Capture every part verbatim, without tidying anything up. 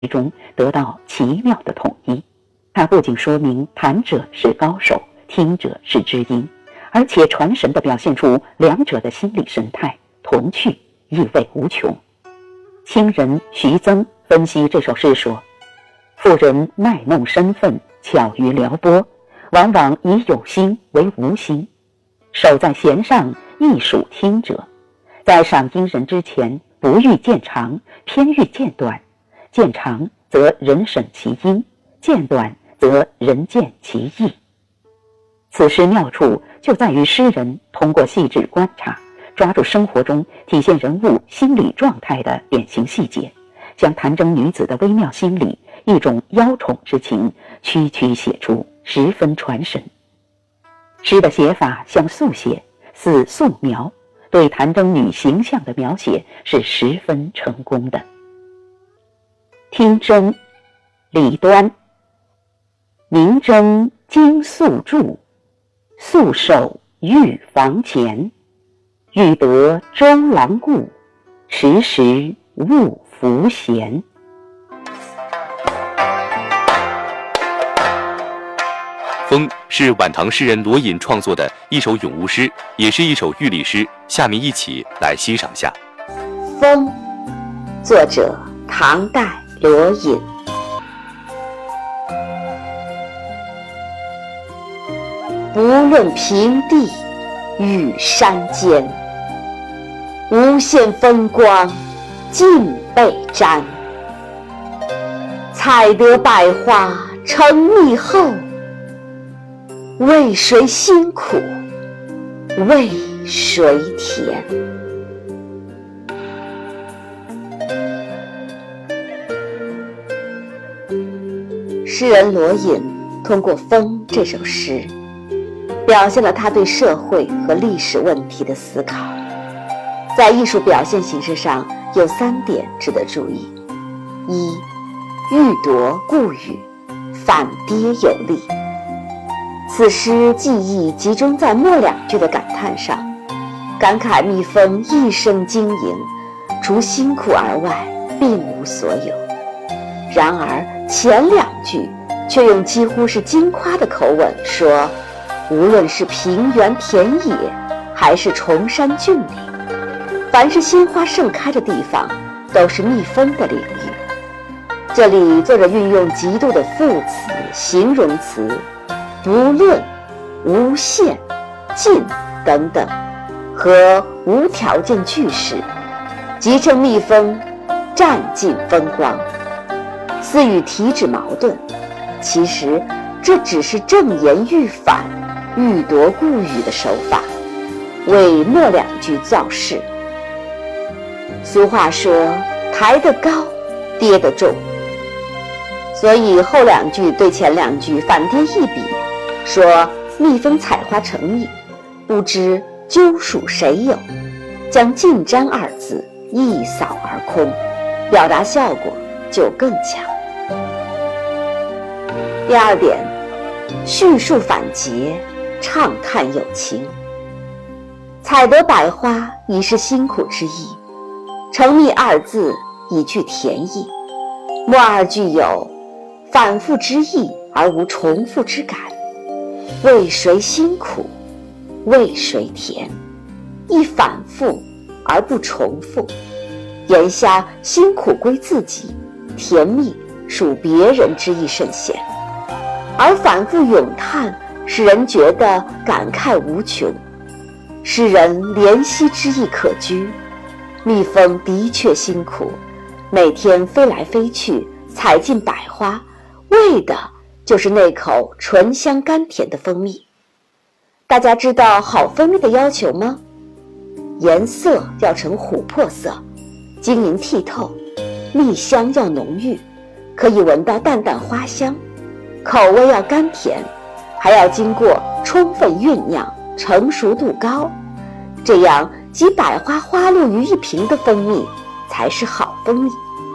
中得到奇妙的统一。它不仅说明弹者是高手，听者是知音，而且传神地表现出两者的心理神态，童趣意味无穷。清人徐增分析这首诗说，妇人卖弄身份，巧于撩拨，往往以有心为无心，手在弦上，亦属听者，在赏音人之前，不欲见长，偏欲见短，见长则人审其音，见短则人见其意。此诗妙处就在于诗人通过细致观察，抓住生活中体现人物心理状态的典型细节，将弹筝女子的微妙心理，一种邀宠之情，区区写出，十分传神。诗的写法像速写，似素描，对弹筝女形象的描写是十分成功的。听筝，李端。明筝惊宿住，宿守御房前，欲得周郎顾，迟迟勿拂弦。 风是晚唐诗人罗隐创作的一首咏物诗，也是一首寓礼诗，下面一起来欣赏下。 风，作者唐代罗隐。不论平地与山间，无限风光尽被沾。采得百花成蜜后，为谁辛苦为谁甜。诗人罗隐通过《风》这首诗，表现了他对社会和历史问题的思考。在艺术表现形式上有三点值得注意：一、欲夺故语，反跌有力。此诗记忆集中在末两句的感叹上，感慨蜜蜂一生经营，除辛苦而外并无所有。然而前两句却用几乎是惊夸的口吻说，无论是平原田野，还是崇山峻岭，凡是鲜花盛开的地方，都是蜜蜂的领域。这里作者运用极度的副词、形容词，不论、无限、尽等等，和无条件句式，即称蜜蜂占尽风光，似与题旨矛盾。其实这只是正言欲反、欲夺故语的手法，为末两句造势。俗话说，抬得高，跌得重，所以后两句对前两句反跌一笔，说蜜蜂采花成蜜，不知究属谁有，将尽沾二字一扫而空，表达效果就更强。第二点，叙述反诘，畅叹有情。采得百花已是辛苦之意，成蜜二字已具甜意，末二句有反复之意而无重复之感，为谁辛苦为谁甜，亦反复而不重复，言下辛苦归自己，甜蜜属别人之意甚显。而反复咏叹，使人觉得感慨无穷，诗人怜惜之意可掬。蜜蜂的确辛苦，每天飞来飞去，采尽百花，为的就是那口醇香甘甜的蜂蜜。大家知道好蜂蜜的要求吗？颜色要呈琥珀色，晶莹剔透，蜜香要浓郁，可以闻到淡淡花香，口味要甘甜，还要经过充分酝酿，成熟度高，这样集百花花露于一瓶的蜂蜜才是好蜂蜜。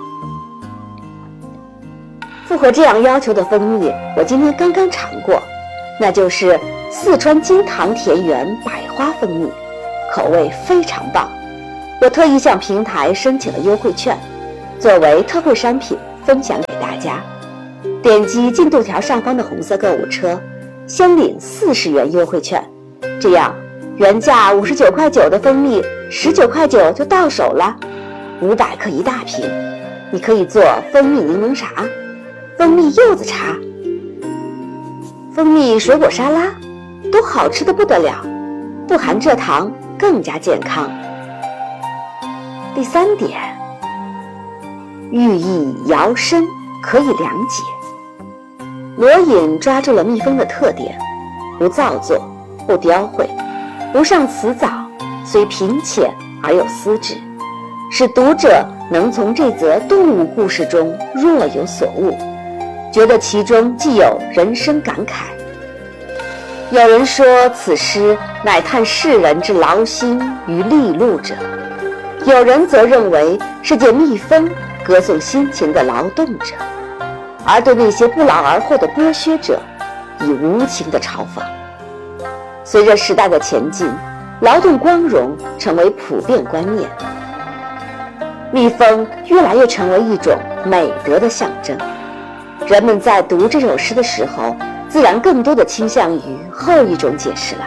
符合这样要求的蜂蜜，我今天刚刚尝过，那就是四川金堂田园百花蜂蜜，口味非常棒。我特意向平台申请了优惠券，作为特惠商品分享给大家。点击进度条上方的红色购物车，先领四十元优惠券，这样原价五十九块九的蜂蜜十九块九就到手了，五百克一大瓶。你可以做蜂蜜柠檬茶、蜂蜜柚子茶、蜂蜜水果沙拉，都好吃的不得了，不含蔗糖，更加健康。第三点，寓意摇身，可以凉解。罗隐抓住了蜜蜂的特点，不造作，不雕绘，不上辞藻，虽平浅而有思致，使读者能从这则动物故事中若有所悟，觉得其中既有人生感慨。有人说此诗乃叹世人之劳心于利禄者，有人则认为是借蜜蜂歌颂辛勤的劳动者，而对那些不劳而获的剥削者以无情的嘲讽。随着时代的前进，劳动光荣成为普遍观念，蜜蜂越来越成为一种美德的象征。人们在读这首诗的时候，自然更多的倾向于后一种解释了。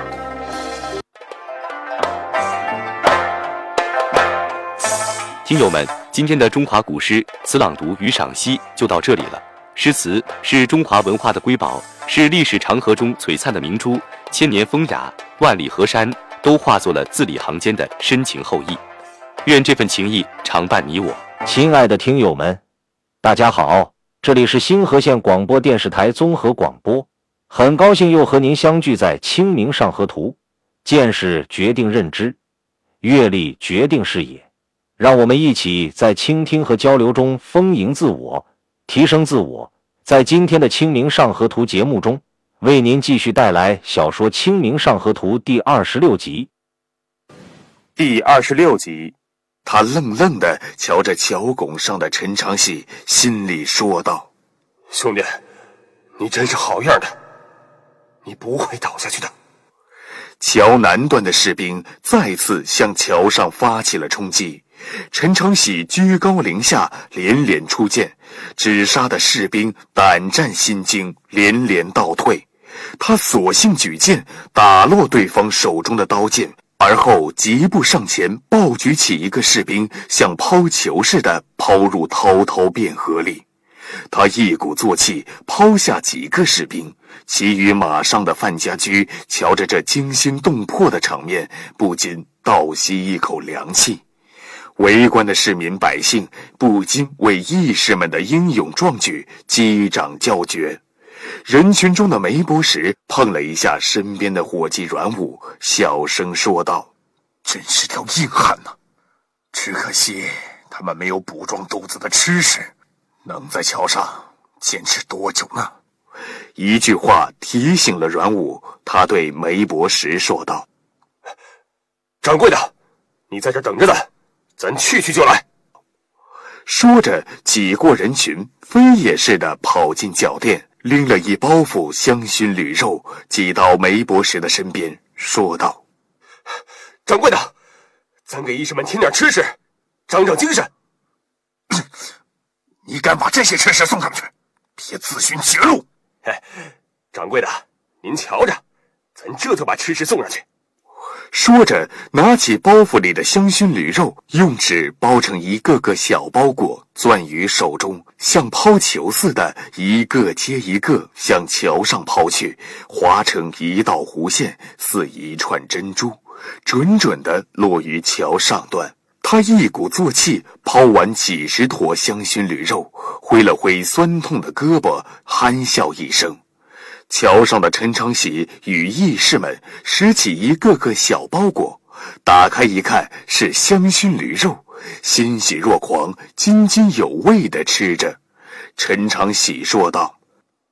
听友们，今天的中华古诗词朗读与赏析就到这里了。诗词是中华文化的瑰宝，是历史长河中璀璨的明珠，千年风雅，万里河山，都化作了字里行间的深情厚谊。愿这份情谊常伴你我。 亲爱的听友们，大家好，这里是新河县广播电视台综合广播，很高兴又和您相聚在《清明上河图》。见识决定认知，阅历决定视野，让我们一起在倾听和交流中丰盈自我，提升自我。在今天的《清明上河图》节目中，为您继续带来小说《清明上河图》第二十六集。 第二十六集，他愣愣地瞧着桥拱上的陈长喜，心里说道： 兄弟，你真是好样的，你不会倒下去的。 桥南端的士兵再次向桥上发起了冲击，陈长喜居高临下，连连出剑，只杀的士兵胆战心惊，连连倒退。他索性举剑打落对方手中的刀剑，而后疾步上前，抱举起一个士兵，像抛球似的抛入滔滔汴河里。他一鼓作气抛下几个士兵，其余马上的范家驹瞧着这惊心动魄的场面，不禁倒吸一口凉气。围观的市民百姓不禁为义士们的英勇壮举击掌叫绝。人群中的梅伯石碰了一下身边的伙计阮武，小声说道： 真是条硬汉呐、啊！只可惜他们没有补装肚子的吃食，能在桥上坚持多久呢？ 一句话提醒了阮武，他对梅伯石说道： 掌柜的，你在这等着呢，咱去去就来。 说着挤过人群，飞也似的跑进脚店，拎了一包袱香熏驴肉，挤到梅伯石的身边，说道： 掌柜的，咱给义士们添点吃食，长长精神。你敢把这些吃食送上去，别自寻绝路。哎，掌柜的，您瞧着，咱这就把吃食送上去。 说着拿起包袱里的香熏驴肉，用纸包成一个个小包裹，攥于手中，像抛球似的一个接一个向桥上抛去，划成一道弧线，似一串珍珠，准准地落于桥上端。他一鼓作气抛完几十坨香熏驴肉，挥了挥酸痛的胳膊，憨笑一声。桥上的陈长喜与义士们拾起一个个小包裹，打开一看是香熏驴肉，欣喜若狂，津津有味地吃着。陈长喜说道：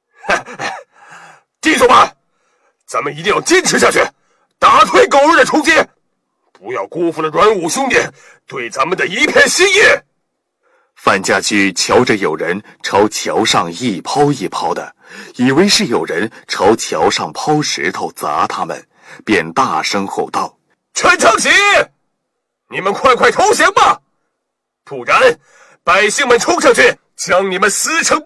弟兄们，咱们一定要坚持下去，打退狗日的冲击，不要辜负了阮武兄弟对咱们的一片心意。 范家驹瞧着有人朝桥上一抛一抛的，以为是有人朝桥上抛石头砸他们，便大声吼道： 陈长喜，你们快快投降吧，不然百姓们冲上去将你们撕成